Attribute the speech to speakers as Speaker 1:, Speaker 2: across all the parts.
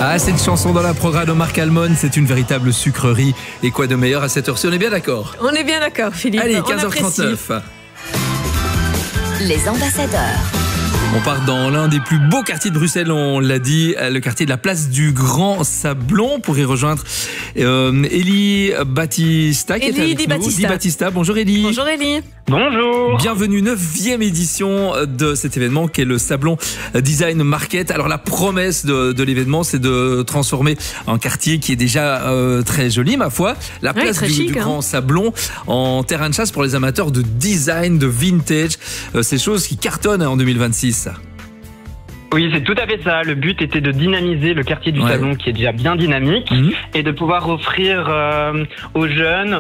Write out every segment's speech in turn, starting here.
Speaker 1: Ah, cette chanson dans la programme de Marc Almond, c'est une véritable sucrerie. Et quoi de meilleur à cette heure-ci, on est bien d'accord?
Speaker 2: On est bien d'accord, Philippe.
Speaker 1: Allez, 15h39.
Speaker 3: Les ambassadeurs.
Speaker 1: On part dans l'un des plus beaux quartiers de Bruxelles, on l'a dit, le quartier de la place du Grand Sablon, pour y rejoindre Elie Battista qui est avec nous. Di Battista, bonjour Elie.
Speaker 2: Bonjour Elie.
Speaker 4: Bonjour.
Speaker 1: Bienvenue, 9e édition de cet événement qui est le Sablon Design Market. Alors la promesse de l'événement, c'est de transformer un quartier qui est déjà très joli, ma foi, la place du Grand Sablon en terrain de chasse pour les amateurs de design, de vintage, ces choses qui cartonnent en 2026.
Speaker 4: Oui, c'est tout à fait ça. Le but était de dynamiser le quartier du Sablon qui est déjà bien dynamique et de pouvoir offrir aux jeunes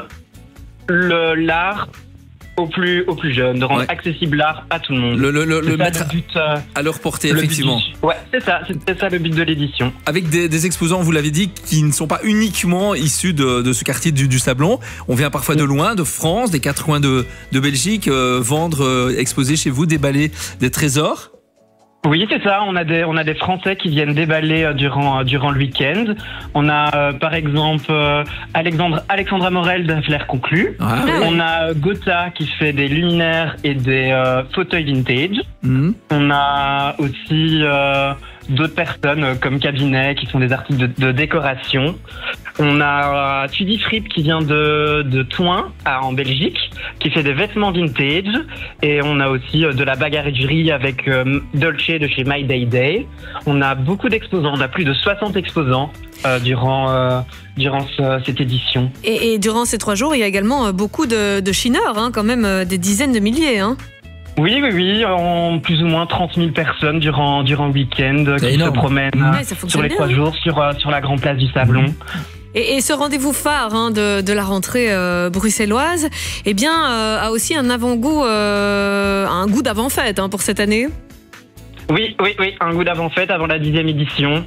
Speaker 4: l'art au plus jeunes, de rendre accessible l'art à tout le monde.
Speaker 1: Le mettre à leur portée, effectivement.
Speaker 4: Ouais, c'est ça, c'était ça le but de l'édition.
Speaker 1: Avec des exposants, vous l'avez dit, qui ne sont pas uniquement issus de ce quartier du Sablon. On vient parfois de loin, de France, des quatre coins de Belgique, vendre, exposer chez vous, déballer des trésors.
Speaker 4: Oui, c'est ça. On a des Français qui viennent déballer durant le week-end. On a par exemple Alexandra Morel de Flair Conclu. On a Gotha qui fait des luminaires et des fauteuils vintage. On a aussi d'autres personnes comme Cabinet qui font des articles de décoration. On a Tudy Fripp qui vient de Thoin en Belgique, qui fait des vêtements vintage. Et on a aussi de la bagarrerie avec Dolce de chez My Day Day. On a beaucoup d'exposants, on a plus de 60 exposants durant cette édition.
Speaker 2: Et durant ces 3 jours, il y a également beaucoup de chineurs, quand même des dizaines de milliers.
Speaker 4: Oui, plus ou moins 30 000 personnes durant le week-end qui se promènent sur les 3 jours sur la grande place du Sablon.
Speaker 2: Et ce rendez-vous phare de la rentrée bruxelloise, eh bien, a aussi un avant-goût, un goût d'avant-fête pour cette année.
Speaker 4: Oui, un goût d'avant-fête avant la 10e édition.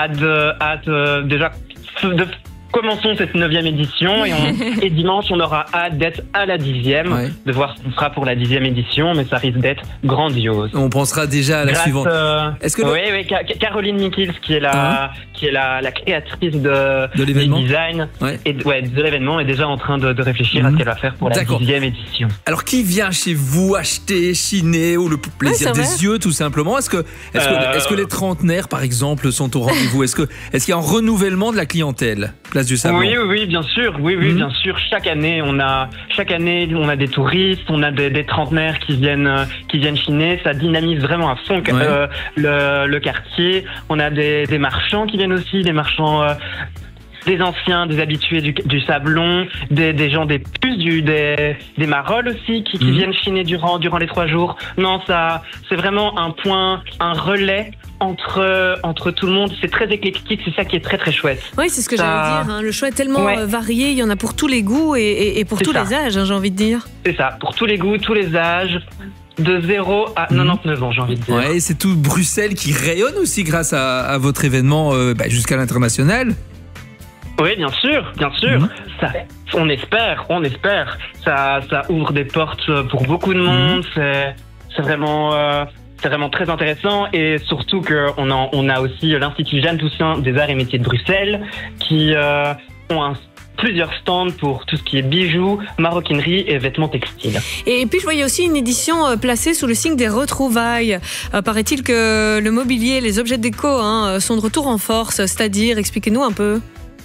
Speaker 4: Déjà commençons cette 9e édition et dimanche on aura hâte d'être à la 10e, de voir ce qu'on fera pour la 10e édition, mais ça risque d'être grandiose.
Speaker 1: On pensera déjà à la suivante.
Speaker 4: Est-ce que Caroline Mikkels qui est la créatrice du design et de l'événement est déjà en train de réfléchir à ce qu'elle va faire pour la 10e édition.
Speaker 1: Alors qui vient chez vous acheter, chiner ou le plaisir des yeux tout simplement? Est-ce que les trentenaires par exemple sont au rendez-vous? Est-ce qu'il y a un renouvellement de la clientèle? Place du Sablon.
Speaker 4: Oui, bien sûr. Bien sûr. Chaque année, on a des touristes, on a des trentenaires qui viennent chiner. Ça dynamise vraiment à fond le quartier. On a des marchands qui viennent aussi, des marchands, des anciens, des habitués du Sablon, des gens des puces, des marolles aussi qui viennent chiner durant les 3 jours. Non, ça, c'est vraiment un relais entre tout le monde. C'est très éclectique, c'est ça qui est très très chouette.
Speaker 2: Oui, c'est ce que j'allais dire. Le choix est tellement varié, il y en a pour tous les goûts et pour tous les âges, j'ai envie de dire.
Speaker 4: C'est ça, pour tous les goûts, tous les âges. De 0 à 99 ans, j'ai envie de dire.
Speaker 1: Ouais, c'est tout Bruxelles qui rayonne aussi grâce à votre événement jusqu'à l'international.
Speaker 4: Oui, bien sûr. Ça, on espère. Ça ouvre des portes pour beaucoup de monde. C'est vraiment très intéressant et surtout qu'on a aussi l'Institut Jeanne Toussaint des Arts et Métiers de Bruxelles qui ont plusieurs stands pour tout ce qui est bijoux, maroquinerie et vêtements textiles.
Speaker 2: Et puis je voyais aussi une édition placée sous le signe des retrouvailles. Paraît-il que le mobilier, les objets déco sont de retour en force, c'est-à-dire, expliquez-nous un peu.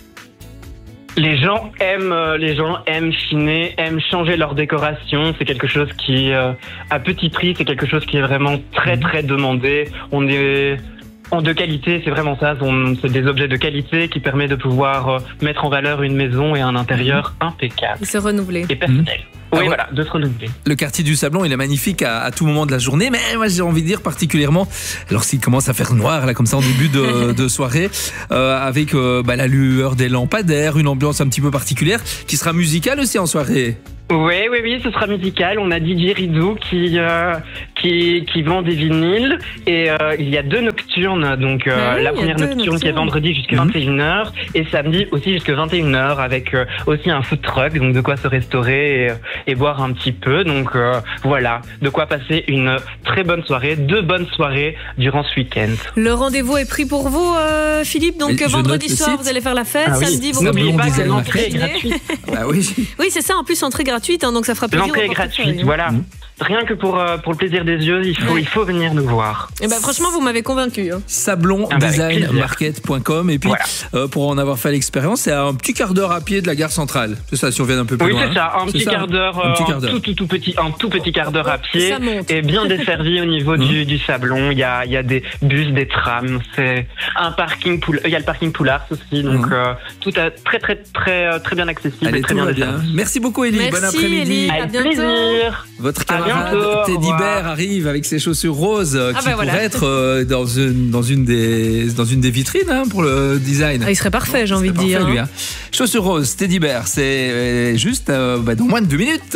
Speaker 4: Les gens aiment chiner, aiment changer leur décoration. C'est quelque chose qui, à petit prix, c'est quelque chose qui est vraiment très très demandé. On est de qualité, c'est vraiment ça. C'est des objets de qualité qui permettent de pouvoir mettre en valeur une maison et un intérieur impeccable.
Speaker 2: Et se renouveler.
Speaker 4: Et personnel. Oui, voilà, de se renouveler.
Speaker 1: Le quartier du Sablon, il est magnifique à tout moment de la journée, mais moi j'ai envie de dire particulièrement lorsqu'il commence à faire noir, là, comme ça en début de soirée, avec la lueur des lampadaires, une ambiance un petit peu particulière, qui sera musicale aussi en soirée.
Speaker 4: Oui, ce sera musical. On a DJ Ridou qui qui vend des vinyles et il y a 2 nocturnes. Donc la première nocturne qui est vendredi jusqu'à 21h et samedi aussi jusqu'à 21h avec aussi un food truck, donc de quoi se restaurer et boire un petit peu. Donc voilà, de quoi passer une très bonne soirée, 2 bonnes soirées durant ce week-end.
Speaker 2: Le rendez-vous est pris pour vous, Philippe. Donc vendredi soir, vous allez faire la fête. Samedi, vous
Speaker 4: n'oubliez pas que l'entrée est gratuite.
Speaker 2: Oui, c'est ça. En plus, entrée gratuite, hein, donc ça fera plaisir.
Speaker 4: L'entrée est gratuite, voilà. Rien que pour le plaisir des yeux, il faut venir nous voir.
Speaker 2: Et franchement, vous m'avez convaincu. Hein.
Speaker 1: Sablondesignmarket.com. Et puis, pour en avoir fait l'expérience, c'est à un petit quart d'heure à pied de la gare centrale. C'est ça, si on vient un peu plus loin.
Speaker 4: Oui, c'est ça. Un petit quart d'heure, un tout petit quart d'heure à pied. Et bien desservi au niveau du Sablon. Il y a des bus, des trams. C'est un parking il y a le parking Poulars aussi. Donc, tout est très bien accessible.
Speaker 1: Allez,
Speaker 4: et très bien
Speaker 1: desservi. Merci beaucoup, Élie. Bon après-midi.
Speaker 2: Élie,
Speaker 4: avec plaisir.
Speaker 1: Votre camarade Teddy Bear arrive avec ses chaussures roses qui pourraient être dans une des vitrines pour le design.
Speaker 2: Il serait parfait, j'ai envie de dire.
Speaker 1: Lui, hein. Chaussures roses, Teddy Bear, c'est juste dans moins de 2 minutes.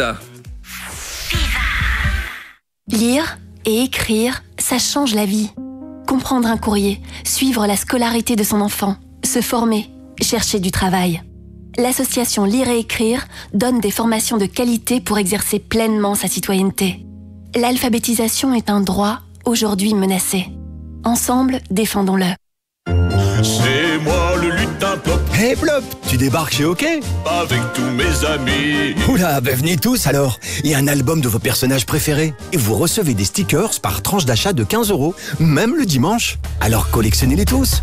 Speaker 3: Lire et écrire, ça change la vie. Comprendre un courrier, suivre la scolarité de son enfant, se former, chercher du travail. L'association Lire et Écrire donne des formations de qualité pour exercer pleinement sa citoyenneté. L'alphabétisation est un droit aujourd'hui menacé. Ensemble, défendons-le.
Speaker 5: C'est moi le lutin Plop.
Speaker 6: Hey Plop, tu débarques chez OK?
Speaker 5: Avec tous mes amis.
Speaker 6: Oula, venez tous alors. Il y a un album de vos personnages préférés. Et vous recevez des stickers par tranche d'achat de 15 €, même le dimanche. Alors collectionnez-les tous.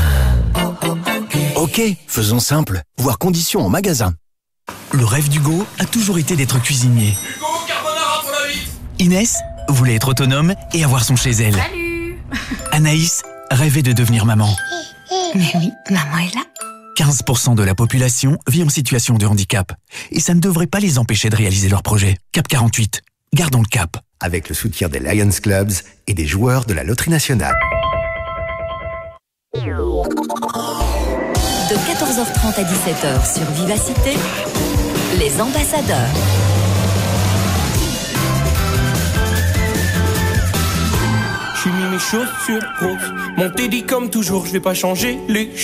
Speaker 6: OK, faisons simple. Voir conditions en magasin.
Speaker 7: Le rêve d'Hugo a toujours été d'être cuisinier.
Speaker 5: Hugo, carbonara pour la vite.
Speaker 7: Inès voulait être autonome et avoir son chez elle.
Speaker 8: Salut.
Speaker 7: Anaïs rêvait de devenir maman.
Speaker 8: Mais oui, maman est là.
Speaker 7: 15% de la population vit en situation de handicap. Et ça ne devrait pas les empêcher de réaliser leurs projets. Cap 48. Gardons le cap.
Speaker 6: Avec le soutien des Lions Clubs et des joueurs de la Loterie Nationale.
Speaker 3: De 14h30 à 17h sur Vivacité, les ambassadeurs.
Speaker 9: J'ai mis mes chaussures roses, mon teddy comme toujours, je vais pas changer les choses.